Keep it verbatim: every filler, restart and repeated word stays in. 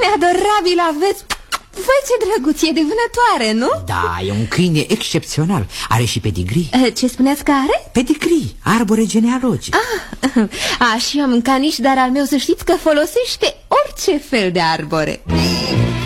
adorabil aveți. Voi ce drăguț, e de vânătoare, nu? Da, e un câine excepțional. Are și pedigree. Ce spuneți că are? Pedigree, arbore genealogic. Ah, a, și eu am un caniș, dar al meu să știți că folosește orice fel de arbore.